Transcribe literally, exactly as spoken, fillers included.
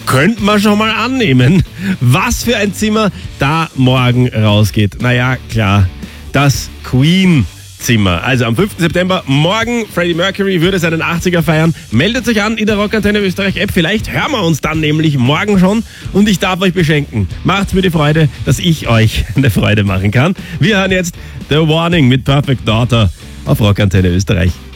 könnte man schon mal annehmen, was für ein Zimmer da morgen rausgeht. Naja, klar, das Queen-Zimmer. Also am fünften September, morgen, Freddie Mercury würde seinen achtziger feiern. Meldet euch an in der Rockantenne Österreich App. Vielleicht hören wir uns dann nämlich morgen schon und ich darf euch beschenken. Macht's mir die Freude, dass ich euch eine Freude machen kann. Wir hören jetzt The Warning mit Perfect Daughter auf Rockantenne Österreich.